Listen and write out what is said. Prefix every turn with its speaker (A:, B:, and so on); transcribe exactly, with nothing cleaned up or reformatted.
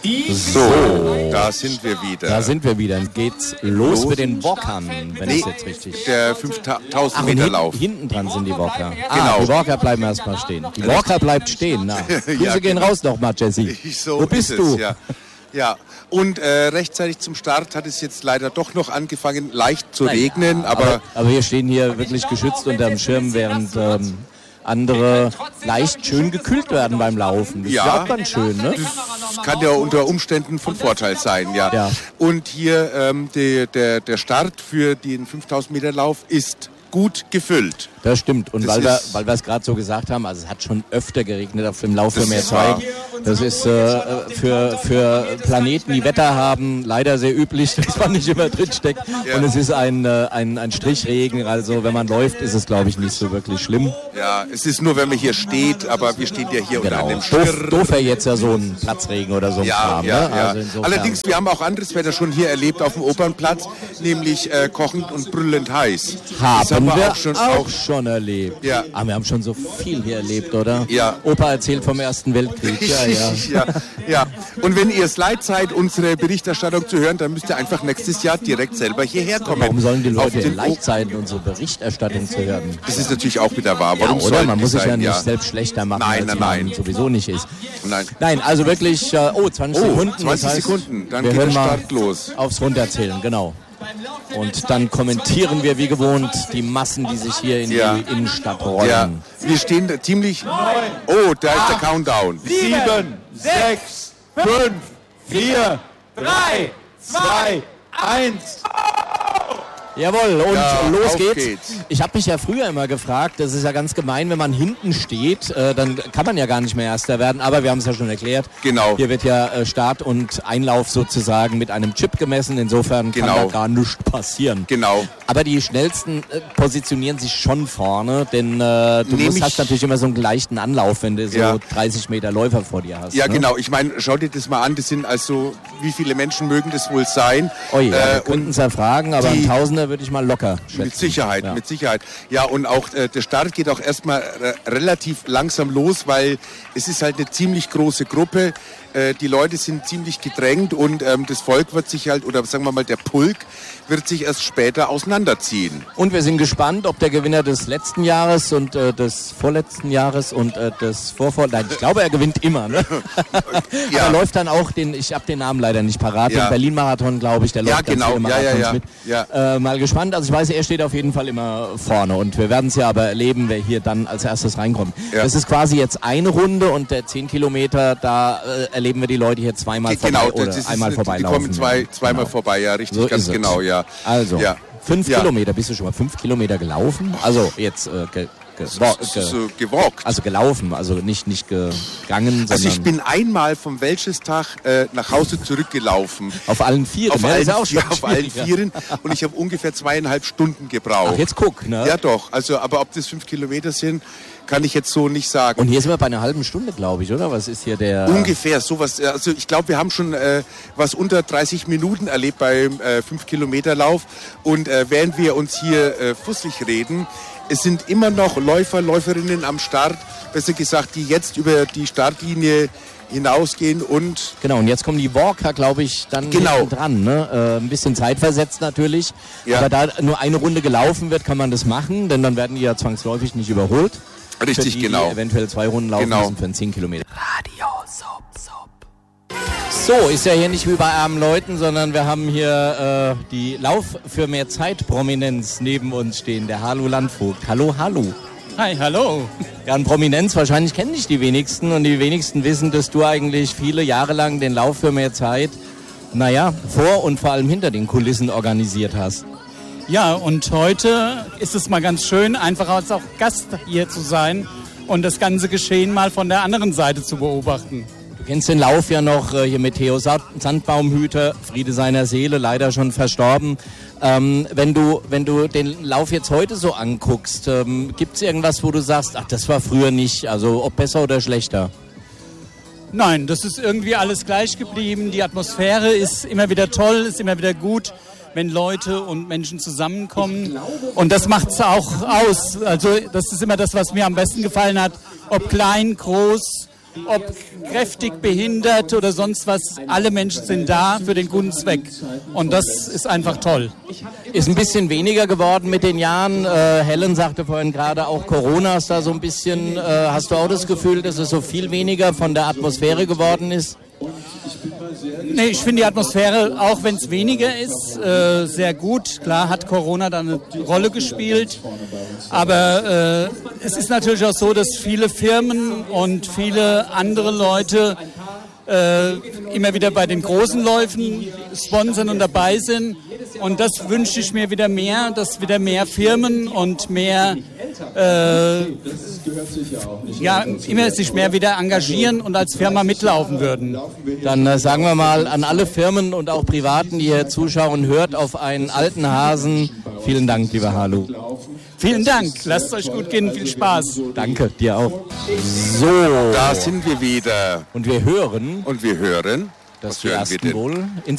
A: So, da sind wir wieder.
B: Da sind wir wieder. Dann geht's los, los. mit den Walkern, wenn
A: nee,
B: ich jetzt richtig...
A: der fünftausend Meter Lauf.
B: Hinten, hinten dran sind die Walker. Ah,
A: genau.
B: Die Walker bleiben erstmal stehen. Die Walker bleibt stehen. Na, Grüße ja, gehen raus nochmal, Jesse.
A: So
B: Wo bist
A: es,
B: du?
A: Ja. Ja, und äh, rechtzeitig zum Start hat es jetzt leider doch noch angefangen, leicht zu Nein, regnen. Aber,
B: aber, aber wir stehen hier wirklich geschützt unterm Schirm, während... Ähm, andere leicht schön gekühlt werden beim Laufen. Das
A: ja,
B: ist ja auch ganz schön, ne?
A: Das kann ja unter Umständen von Vorteil sein, ja.
B: ja.
A: Und hier ähm, die, der, der Start für den fünftausend Meter Lauf ist gut gefüllt.
B: Das stimmt. Und
A: das
B: weil wir, weil wir es gerade so gesagt haben, also es hat schon öfter geregnet auf dem Lauf für mehr Zeit. Das ist äh, für, für Planeten, die Wetter haben, leider sehr üblich, dass man nicht immer drinsteckt. Ja. Und es ist ein, äh, ein, ein Strichregen, also wenn man läuft, ist es, glaube ich, nicht so wirklich schlimm.
A: Ja, es ist nur, wenn man hier steht, aber wir stehen ja hier
B: genau.
A: unter dem Schirr.
B: Doof, doof wäre jetzt ja so ein Platzregen oder so ein
A: ja,
B: Kram.
A: Ja,
B: ne?
A: ja.
B: Also
A: allerdings, wir haben auch anderes Wetter schon hier erlebt auf dem Opernplatz, nämlich äh, kochend und brüllend heiß.
B: Haben,
A: das haben wir,
B: wir
A: auch schon,
B: auch
A: auch
B: schon erlebt.
A: Ja.
B: Aber wir haben schon so viel hier erlebt, oder?
A: Ja.
B: Opa erzählt vom Ersten Weltkrieg. Ja, ja.
A: ja, ja. Und wenn ihr es leid seid, unsere Berichterstattung zu hören, dann müsst ihr einfach nächstes Jahr direkt selber hierher kommen.
B: Warum sollen die Leute leicht sein, unsere Berichterstattung zu hören?
A: Das ist natürlich auch wieder wahr. Warum
B: ja, oder? Man muss sich
A: sein?
B: ja nicht
A: ja.
B: selbst schlechter machen,
A: nein,
B: als
A: nein,
B: man
A: nein.
B: sowieso nicht ist.
A: Nein,
B: nein also wirklich, äh, oh, zwanzig
A: oh,
B: Sekunden.
A: zwanzig
B: das heißt,
A: Sekunden, dann
B: wir
A: geht der
B: hören
A: Start
B: mal
A: los.
B: Aufs Runterzählen, genau. Und dann kommentieren wir wie gewohnt die Massen, die sich hier in ja. die Innenstadt rollen.
A: Ja. Wir stehen da ziemlich... Oh, da ist der Countdown.
C: Sieben, sechs, fünf, vier, drei, zwei, eins...
B: Jawohl, und
A: ja,
B: los geht's.
A: geht's.
B: Ich habe mich ja früher immer gefragt, das ist ja ganz gemein, wenn man hinten steht, äh, dann kann man ja gar nicht mehr Erster werden, aber wir haben es ja schon erklärt.
A: Genau.
B: Hier wird ja äh, Start und Einlauf sozusagen mit einem Chip gemessen, insofern
A: genau.
B: kann da gar nichts passieren.
A: Genau.
B: Aber die Schnellsten äh, positionieren sich schon vorne, denn äh, du musst, hast natürlich immer so einen leichten Anlauf, wenn du so
A: ja.
B: dreißig Meter Läufer vor dir hast.
A: Ja,
B: ne?
A: genau. Ich meine, schau dir das mal an, das sind also, wie viele Menschen mögen das wohl sein?
B: Oh ja,
A: äh,
B: wir könnten es erfragen, aber ein Tausender würde ich mal locker schätzen.
A: Mit Sicherheit,
B: ja.
A: mit Sicherheit. Ja, und auch äh, der Start geht auch erstmal re- relativ langsam los, weil es ist halt eine ziemlich große Gruppe. Äh, die Leute sind ziemlich gedrängt und ähm, das Volk wird sich halt, oder sagen wir mal der Pulk, wird sich erst später auseinanderziehen.
B: Und wir sind gespannt, ob der Gewinner des letzten Jahres und äh, des vorletzten Jahres und äh, des vorvor... Nein, ich glaube, er gewinnt immer, ne? ja. Aber läuft dann auch den, ich habe den Namen leider nicht parat, ja. den Berlin-Marathon, glaube ich, der
A: ja,
B: läuft
A: genau.
B: ganz viele Marathons
A: ja, ja, ja.
B: mit.
A: Ja.
B: Äh, mal gespannt, also ich weiß, er steht auf jeden Fall immer vorne und wir werden es ja aber erleben, wer hier dann als erstes reinkommt. Ja. Das ist quasi jetzt eine Runde und der zehn Kilometer, da äh, erleben wir die Leute hier zweimal
A: genau,
B: vorbei oder
A: das
B: einmal
A: ist,
B: vorbeilaufen.
A: Die kommen zwei, zweimal
B: genau.
A: vorbei, ja, richtig,
B: so
A: ganz genau, ja.
B: Also,
A: ja.
B: fünf
A: ja.
B: Kilometer, bist du schon mal fünf Kilometer gelaufen? Also jetzt äh, ge, ge,
A: so,
B: ge,
A: so, gewalkt.
B: Also gelaufen, also nicht, nicht gegangen,
A: Also ich bin einmal vom Wäldchestag äh, nach Hause zurückgelaufen.
B: Auf allen Vieren?
A: Auf, allen,
B: auch schon
A: ja, auf allen Vieren und ich habe ungefähr zweieinhalb Stunden gebraucht.
B: Ach, jetzt guck, ne?
A: Ja doch, also aber ob das fünf Kilometer sind, kann ich jetzt so nicht sagen.
B: Und hier sind wir bei einer halben Stunde, glaube ich, oder? Was ist hier der...
A: Ungefähr, sowas. Also ich glaube, wir haben schon äh, was unter dreißig Minuten erlebt beim äh, fünf Kilometer Lauf. Und äh, während wir uns hier äh, fusselig reden, es sind immer noch Läufer, Läuferinnen am Start, besser gesagt, die jetzt über die Startlinie hinausgehen und...
B: Genau, und jetzt kommen die Walker, glaube ich, dann
A: genau.
B: dran. Ne? Äh, ein bisschen zeitversetzt natürlich.
A: Ja.
B: Aber da nur eine Runde gelaufen wird, kann man das machen, denn dann werden die ja zwangsläufig nicht überholt.
A: Richtig,
B: für die,
A: genau.
B: Die eventuell zwei Runden laufen
A: genau.
B: müssen für einen zehn Kilometer. Radio Sop Sop. So, ist ja hier nicht wie bei armen Leuten, sondern wir haben hier äh, die Lauf für mehr Zeit Prominenz neben uns stehen, der Halu Landvogt. Hallo, Halu.
D: Hi, hallo.
B: Ja, an Prominenz, wahrscheinlich kennen dich die wenigsten und die wenigsten wissen, dass du eigentlich viele Jahre lang den Lauf für mehr Zeit, naja, vor und vor allem hinter den Kulissen organisiert hast.
D: Ja, und heute ist es mal ganz schön, einfach als auch Gast hier zu sein und das ganze Geschehen mal von der anderen Seite zu beobachten.
B: Du kennst den Lauf ja noch äh, hier mit Theo Sandbaumhüter, Friede seiner Seele, leider schon verstorben. Ähm, wenn du, wenn du den Lauf jetzt heute so anguckst, ähm, gibt es irgendwas, wo du sagst, ach, das war früher nicht, also ob besser oder schlechter?
D: Nein, das ist irgendwie alles gleich geblieben. Die Atmosphäre ist immer wieder toll, ist immer wieder gut, wenn Leute und Menschen zusammenkommen. Und das macht es auch aus. Also das ist immer das, was mir am besten gefallen hat. Ob klein, groß, ob kräftig, behindert oder sonst was, alle Menschen sind da für den guten Zweck. Und das ist einfach toll.
B: Ist ein bisschen weniger geworden mit den Jahren. Äh, Helen sagte vorhin gerade, auch Corona ist da so ein bisschen, äh, hast du auch das Gefühl, dass es so viel weniger von der Atmosphäre geworden ist?
D: Nee, ich finde die Atmosphäre, auch wenn es weniger ist, äh, sehr gut. Klar hat Corona da eine Rolle gespielt, aber äh, es ist natürlich auch so, dass viele Firmen und viele andere Leute äh, immer wieder bei den großen Läufen sponsern und dabei sind. Und das wünsche ich mir wieder mehr, dass wieder mehr Firmen und mehr äh, ja, immer sich mehr wieder engagieren und als Firma mitlaufen würden.
B: Dann äh, sagen wir mal an alle Firmen und auch Privaten, die hier zuschauen, hört auf einen alten Hasen. Vielen Dank, lieber Halu.
D: Vielen Dank, lasst es euch gut gehen, viel Spaß.
B: Danke, dir auch. So,
A: da sind wir wieder.
B: Und wir hören,
A: Und wir hören,
B: dass
A: was
B: die
A: hören wir
B: ersten
A: denn?
B: wohl in